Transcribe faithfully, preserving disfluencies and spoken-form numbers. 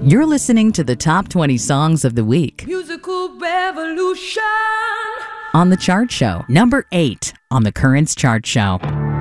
You're listening to the top twenty songs of the week Musical revolution. on The Chart Show, number eight on the Currents Chart Show.